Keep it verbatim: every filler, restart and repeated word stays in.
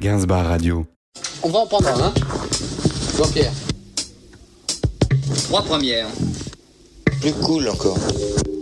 Gainsbar Radio. On va en prendre un, hein Jean-Pierre. Trois premières. Plus cool encore.